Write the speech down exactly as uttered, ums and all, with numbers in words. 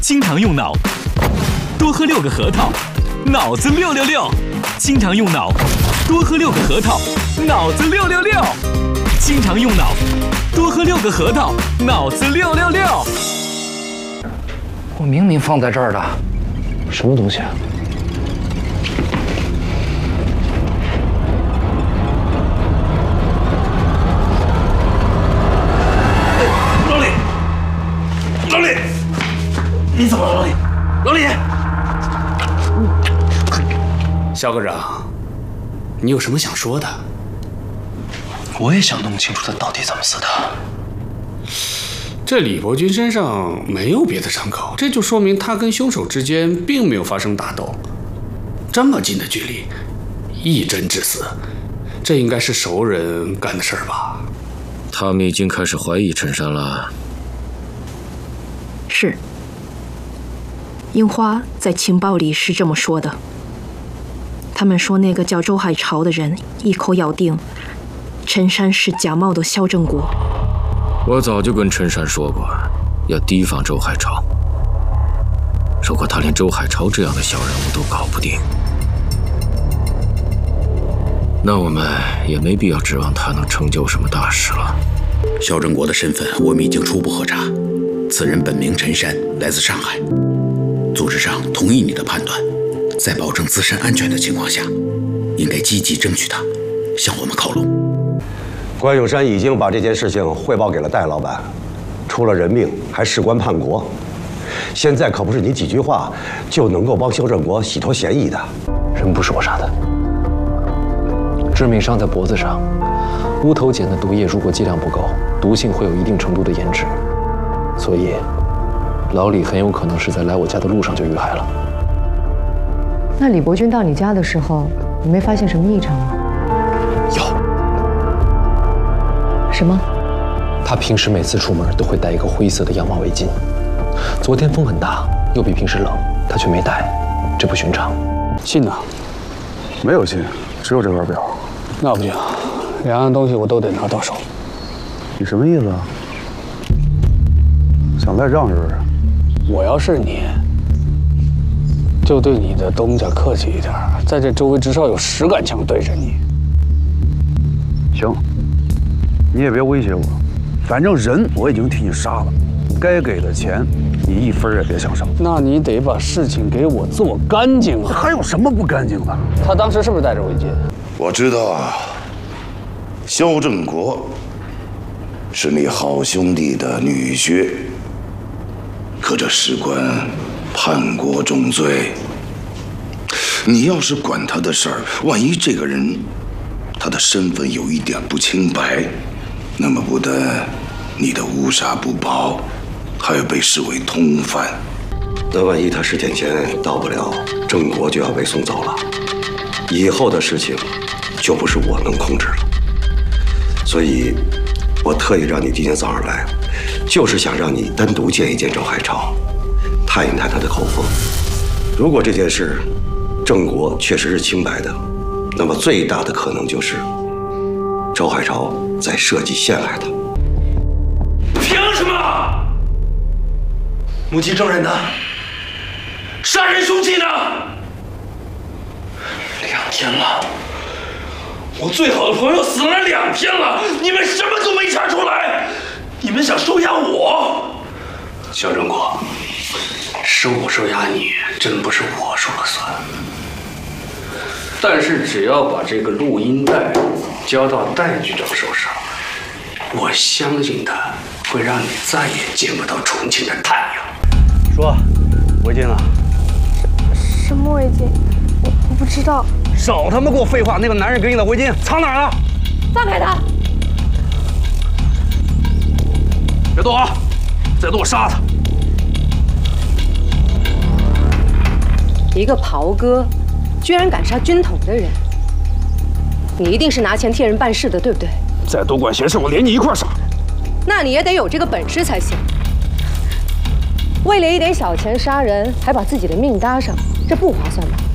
经常用脑，多喝六个核桃，脑子六六六。经常用脑，多喝六个核桃，脑子六六六。经常用脑，多喝六个核桃，脑子六六六。 我明明放在这儿的，什么东西啊？ 老李，老李，你怎么了，老李？老李， 肖科长，你有什么想说的？ 我也想弄清楚他到底怎么死的。 这李伯钧身上没有别的伤口，这就说明他跟凶手之间并没有发生打斗。这么近的距离，一针致死，这应该是熟人干的事儿吧？ 他们已经开始怀疑陈山了。 是，樱花在情报里是这么说的。他们说那个叫周海潮的人一口咬定陈山是假冒的肖正国。 我早就跟陈山说过，要提防周海潮。如果他连周海潮这样的小人物都搞不定，那我们也没必要指望他能成就什么大事了。 肖正国的身份我们已经初步核查，此人本名陈山，来自上海。组织上同意你的判断，在保证自身安全的情况下，应该积极争取他向我们靠拢。 关永山已经把这件事情汇报给了戴老板，出了人命还事关叛国，现在可不是你几句话就能够帮肖正国洗脱嫌疑的。 人不是我杀的，致命伤在脖子上，乌头碱的毒液如果剂量不够，毒性会有一定程度的延迟，所以老李很有可能是在来我家的路上就遇害了。 那李伯钧到你家的时候，你没发现什么异常吗？ 有。 什么？ 他平时每次出门都会戴一个灰色的羊毛围巾。昨天风很大，又比平时冷，他却没戴，这不寻常。 信呢？ 没有信，只有这块表。 那不行，两样东西我都得拿到手。 你什么意思啊？想赖账是不是？ 我要是你，就对你的东家客气一点，在这周围至少有十杆枪对着你。 行，你也别威胁我，反正人我已经替你杀了，该给的钱你一分也别想少。 那你得把事情给我做干净啊！ 还有什么不干净的？ 他当时是不是戴着围巾？ 我知道啊，肖正国是你好兄弟的女婿，可这事关叛国重罪，你要是管他的事儿，万一这个人他的身份有一点不清白，那么不但你的无杀不报，还要被视为通犯。 那万一他十天前到不了，郑国就要被送走了，以后的事情就不是我能控制了。所以，我特意让你今天早上来，就是想让你单独见一见周海潮，探一探他的口风。如果这件事郑国确实是清白的，那么最大的可能就是周海潮在设计陷害他。 凭什么？目击证人呢？杀人凶器呢？两天了，我最好的朋友死了两天了，你们什么都没查出来，你们想收押我？ 肖正国，收不收押你，真不是我说了算。但是只要把这个录音带交到戴局长手上，我相信他会让你再也见不到重庆的太阳。 说，围巾呢？ 什么围巾？我我不知道。 少他妈给我废话！那个男人给你的围巾藏哪儿了？ 放开他！ 别动啊！再动我杀他！ 一个袍哥，居然敢杀军统的人，你一定是拿钱替人办事的，对不对？ 再多管闲事，我连你一块杀。 那你也得有这个本事才行。为了一点小钱杀人，还把自己的命搭上，这不划算吧？